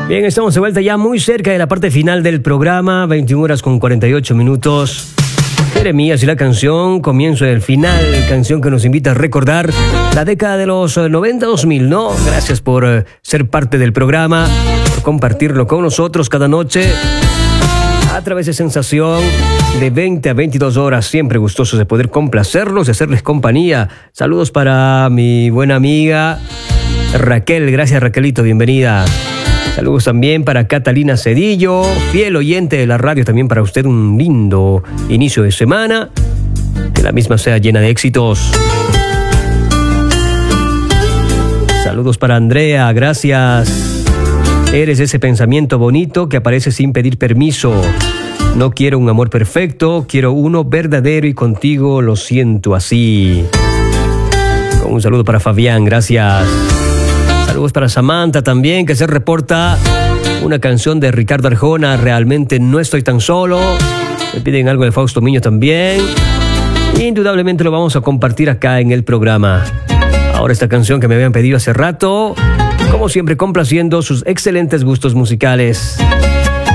Bien, estamos de vuelta ya muy cerca de la parte final del programa, 21 horas con 48 minutos. Jeremías y la canción, comienzo del final, canción que nos invita a recordar la década de los 90-2000, ¿no? Gracias por ser parte del programa, por compartirlo con nosotros cada noche a través de Sensación de 20 a 22 horas, siempre gustosos de poder complacerlos, de hacerles compañía. Saludos para mi buena amiga Raquel, gracias Raquelito, bienvenida. Saludos también para Catalina Cedillo, fiel oyente de la radio, también para usted un lindo inicio de semana, que la misma sea llena de éxitos. Saludos para Andrea, gracias. Eres ese pensamiento bonito que aparece sin pedir permiso. No quiero un amor perfecto, quiero uno verdadero y contigo lo siento así. Con un saludo para Fabián, gracias. Saludos para Samantha también, que se reporta una canción de Ricardo Arjona, Realmente no estoy tan solo. Me piden algo de Fausto Miño también. Indudablemente lo vamos a compartir acá en el programa. Ahora esta canción que me habían pedido hace rato, como siempre complaciendo sus excelentes gustos musicales.